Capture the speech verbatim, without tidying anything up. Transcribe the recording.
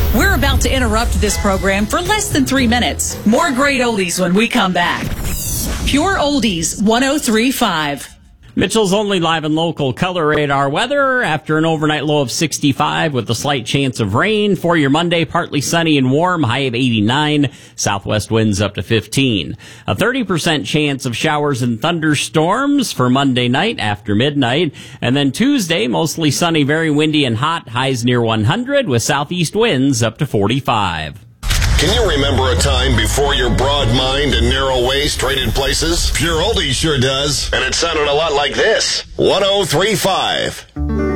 We're about to interrupt this program for less than three minutes. More great oldies when we come back. Pure Oldies one oh three point five. Mitchell's only live and local color radar weather after an overnight low of sixty-five with a slight chance of rain. For your Monday, partly sunny and warm, high of eighty-nine, southwest winds up to fifteen. A thirty percent chance of showers and thunderstorms for Monday night after midnight. And then Tuesday, mostly sunny, very windy and hot, highs near one hundred with southeast winds up to forty-five. Can you remember a time before your broad mind and narrow waist traded places? Pure Oldies sure does. And it sounded a lot like this. one oh three point five.